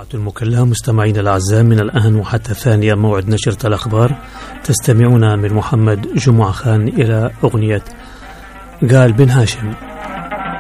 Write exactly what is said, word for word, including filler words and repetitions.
الساعة المكلة مستمعين الأعزاء، من الآن وحتى ثانية موعد نشرة الأخبار تستمعون من محمد جمعة خان إلى أغنية قال بن هاشم.